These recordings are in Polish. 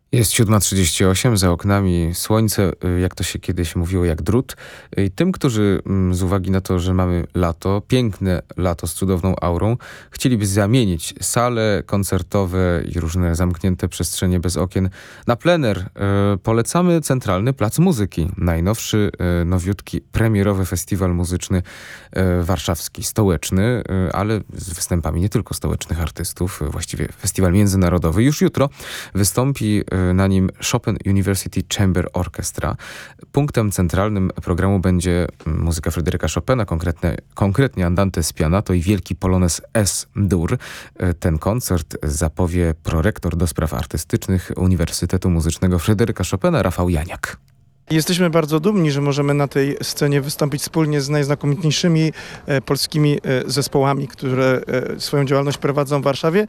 Jest 7:38, za oknami słońce, jak to się kiedyś mówiło, jak drut. I tym, którzy z uwagi na to, że mamy lato, piękne lato z cudowną aurą, chcieliby zamienić sale koncertowe i różne zamknięte przestrzenie bez okien na plener, polecamy Centralny Plac Muzyki. Najnowszy, nowiutki, premierowy festiwal muzyczny warszawski, stołeczny, ale z występami nie tylko stołecznych artystów, właściwie festiwal międzynarodowy. Już jutro wystąpi na nim Chopin University Chamber Orchestra. Punktem centralnym programu będzie muzyka Fryderyka Chopina, konkretnie Andante Spianato i wielki polonez S-dur. Ten koncert zapowie prorektor do spraw artystycznych Uniwersytetu Muzycznego Fryderyka Chopina, Rafał Janiak. Jesteśmy bardzo dumni, że możemy na tej scenie wystąpić wspólnie z najznakomitniejszymi polskimi zespołami, które swoją działalność prowadzą w Warszawie,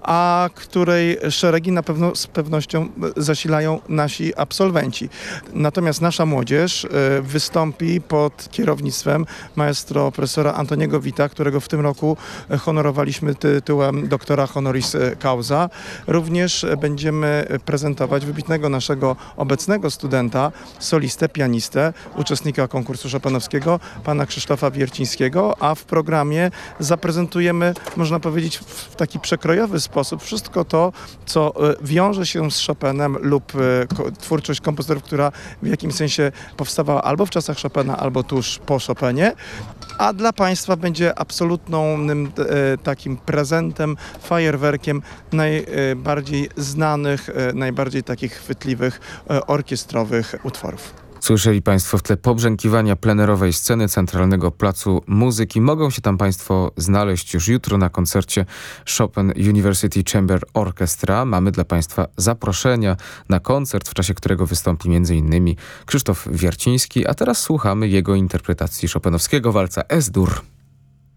a której szeregi na pewno z pewnością zasilają nasi absolwenci. Natomiast nasza młodzież wystąpi pod kierownictwem maestro profesora Antoniego Wita, którego w tym roku honorowaliśmy tytułem doktora honoris causa. Również będziemy prezentować wybitnego naszego obecnego studenta, solistę, pianistę, uczestnika konkursu chopinowskiego, pana Krzysztofa Wiercińskiego, a w programie zaprezentujemy, można powiedzieć, w taki przekrojowy sposób wszystko to, co wiąże się z Chopinem lub twórczość kompozytorów, która w jakimś sensie powstawała albo w czasach Chopina, albo tuż po Chopinie. A dla Państwa będzie absolutnym takim prezentem, fajerwerkiem najbardziej znanych, najbardziej takich chwytliwych, orkiestrowych utworów. Słyszeli Państwo w tle pobrzękiwania plenerowej sceny Centralnego Placu Muzyki. Mogą się tam Państwo znaleźć już jutro na koncercie Chopin University Chamber Orchestra. Mamy dla Państwa zaproszenia na koncert, w czasie którego wystąpi m.in. Krzysztof Wierciński, a teraz słuchamy jego interpretacji chopinowskiego walca S-dur.